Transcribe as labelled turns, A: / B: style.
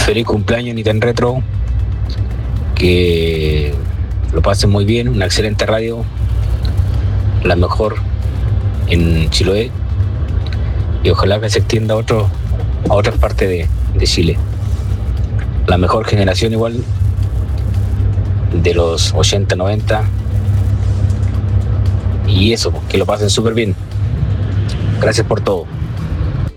A: feliz cumpleaños Ni Tan Retro, que lo pasen muy bien, una excelente radio, la mejor en Chiloé, y ojalá que se extienda a otras partes de Chile. La mejor generación igual de los 80, 90, y eso, que lo pasen súper bien. Gracias por todo.